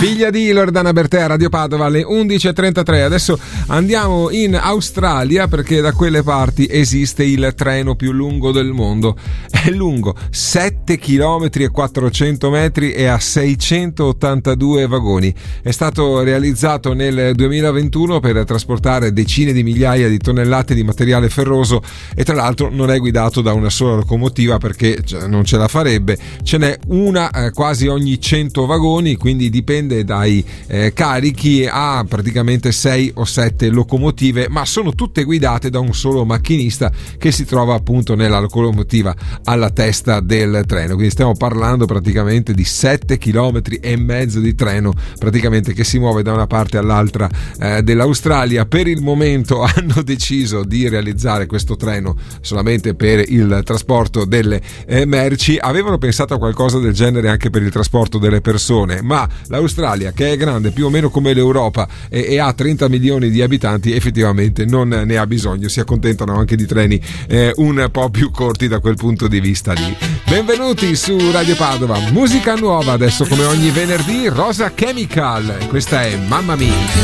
Figlia di Loredana Bertè, Radio Padova, alle 11.33. Adesso andiamo in Australia perché da quelle parti esiste il treno più lungo del mondo. È lungo 7 km e 400 metri e ha 682 vagoni. È stato realizzato nel 2021 per trasportare decine di migliaia di tonnellate di materiale ferroso e tra l'altro non è guidato da una sola locomotiva perché non ce la farebbe. Ce n'è una quasi ogni 100 vagoni, quindi dipende dai carichi. Ha praticamente 6 o 7 locomotive, ma sono tutte guidate da un solo macchinista che si trova appunto nella locomotiva alla testa del treno. Quindi stiamo parlando praticamente di 7 chilometri e mezzo di treno praticamente che si muove da una parte all'altra dell'Australia. Per il momento hanno deciso di realizzare questo treno solamente per il trasporto delle merci. Avevano pensato a qualcosa del genere anche per il trasporto delle persone, ma l'Australia, che è grande più o meno come l'Europa e ha 30 milioni di abitanti, effettivamente non ne ha bisogno, si accontentano anche di treni un po' più corti da quel punto di vista lì. Benvenuti su Radio Padova, musica nuova adesso come ogni venerdì, Rosa Chemical, questa è Mamma Mia.